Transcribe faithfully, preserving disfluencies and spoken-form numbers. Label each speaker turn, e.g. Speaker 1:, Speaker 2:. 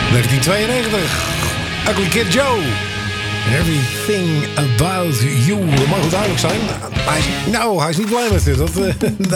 Speaker 1: negentien tweeënnegentig. Ugly Kid Joe. Everything about you. Dat mag wel duidelijk zijn. Hij is, nou, hij is niet blij met dit. Dat, uh,